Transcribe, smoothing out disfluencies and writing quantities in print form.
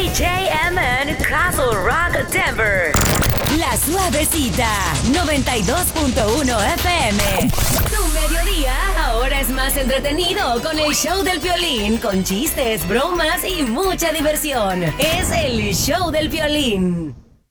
WJMN Castle Rock, Denver. La Suavecita, 92.1 FM. Tu mediodía ahora es más entretenido con el show del Piolín, con chistes, bromas y mucha diversión. Es el show del Piolín.